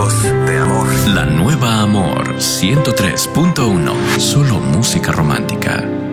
momentos de amor. La nueva Amor 103.1. Solo música romántica.